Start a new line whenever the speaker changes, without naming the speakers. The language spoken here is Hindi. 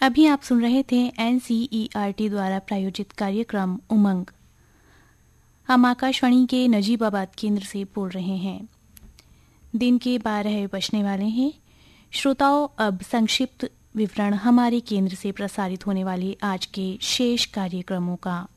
अभी आप सुन रहे थे NCERT द्वारा प्रायोजित कार्यक्रम उमंग। हम आकाशवाणी के नजीबाबाद केंद्र से बोल रहे हैं। दिन के 12 बजने वाले हैं। श्रोताओं, अब संक्षिप्त विवरण हमारे केंद्र से प्रसारित होने वाले आज के शेष कार्यक्रमों का।